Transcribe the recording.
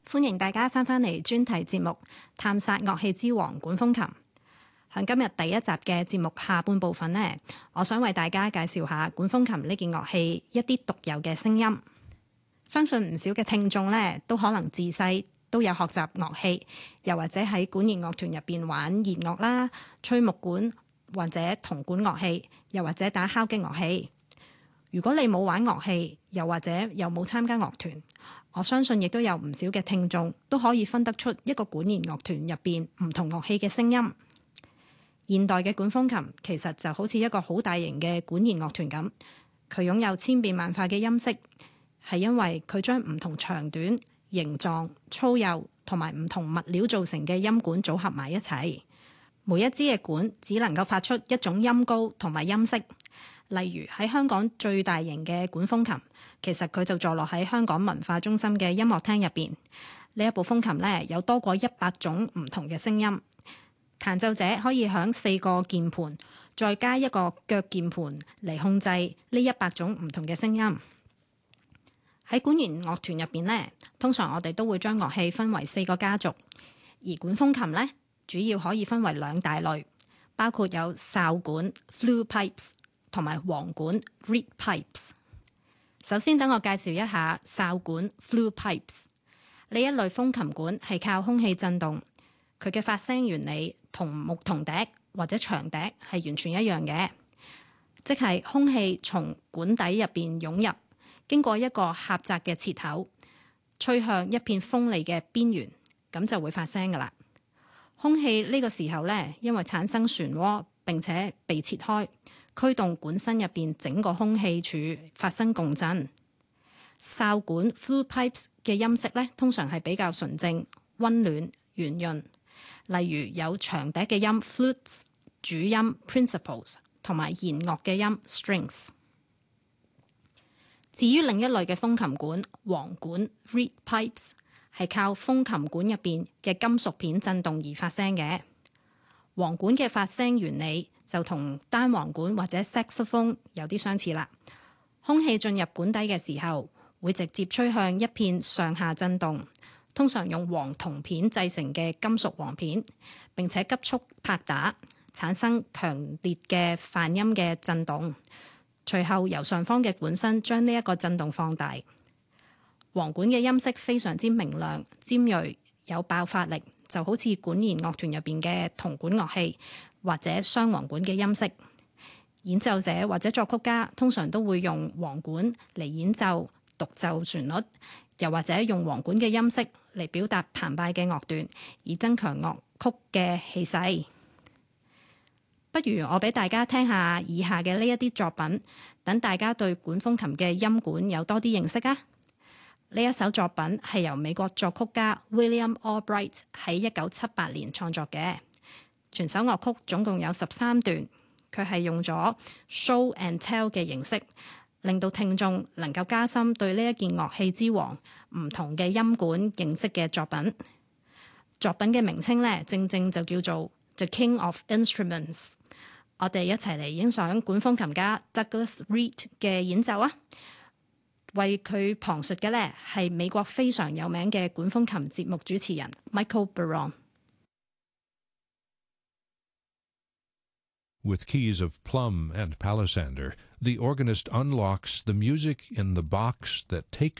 歡迎大家翻返嚟專題節目《探索樂器之王管風琴》。喺今日第一集嘅節目下半部分呢，我想為大家介紹下管風琴呢件樂器一啲獨有嘅聲音。相信唔少嘅聽眾呢，都可能自細都有學習樂器，又或者喺管弦樂團入邊玩弦樂啦、吹木管或者銅管樂器，又或者打敲擊樂器。如果你冇玩樂器，又或者又冇參加樂團，我相信亦都有唔少嘅聽眾都可以分得出一個管弦樂團入邊唔同樂器嘅聲音。現代嘅管風琴其實就好似一個好大型嘅管弦樂團咁，佢擁有千變萬化嘅音色，係因為佢將唔同長短、形狀、粗幼同埋唔同物料造成嘅音管組合埋一齊。每一支嘅管只能夠發出一種音高同埋音色。例如喺香港最大型嘅管風琴，其實佢就坐落喺香港文化中心嘅音樂廳入邊。呢一部風琴呢，有多過100種唔同嘅聲音。彈奏者可以響4個鍵盤，再加一個腳鍵盤嚟控制呢100種唔同嘅聲音。喺管弦樂團入邊呢，通常我哋都會將樂器分為4個家族，而管風琴呢，主要可以分為2大類，包括有哨管 flute pipes 同埋簧管 reed pipes。首先等我介紹一下哨管 flute pipes。呢一類風琴管係靠空氣震動，佢嘅發聲原理同牧童笛或者長笛係完全一樣嘅，即係空氣從管底入邊湧入，經過一個狹窄嘅切口，吹向一片鋒利嘅邊緣，咁就會發聲噶啦。空氣呢個時候呢，因為產生漩渦並且被切開，驅動管身入邊整個空氣柱發生共振。哨管 flute pipes 嘅音色呢，通常係比較純正、溫暖、圓潤。例如有長笛嘅音 flutes、主音 principals 同埋弦樂嘅音 strings。至於另一類嘅風琴管簧管 reed pipes， 係靠風琴管入邊嘅金屬片震動而發聲嘅。簧管嘅發聲原理就同單簧管或者 saxophone 有啲相似啦。空氣進入管底嘅時候，會直接吹向一片上下震動，通常用黃銅片製成嘅金屬簧片，並且急速拍打，產生強烈嘅泛音嘅震動。隨後由上方嘅管身將呢一個震動放大。簧管嘅音色非常之明亮、尖銳，有爆發力，就好似管弦樂團入邊嘅銅管樂器或者雙簧管嘅音色。演奏者或者作曲家通常都會用簧管嚟演奏獨奏旋律，又或者用簧管嘅音色嚟表達澎湃嘅樂段，以增強樂曲嘅氣勢。不如我俾大家聽下以下嘅呢一啲作品，等大家對管風琴嘅音管有多啲認識啊！呢一首作品係由美國作曲家 William Albright 喺1978年創作嘅，全首樂曲總共有13段，佢係用咗 show and tell 嘅形式，令到聽眾能夠加深對呢一件樂器之王唔同嘅音管認識嘅作品。作品嘅名稱呢，正正就叫做 The King of Instruments。我哋一齊嚟欣賞管風琴家 Douglas Reed 嘅演奏啊！為佢旁述嘅呢，係美國非常有名嘅管風琴節目主持人 Michael Baron。With keys of Plum and Palisander, the organist unlocks the music in the box that takes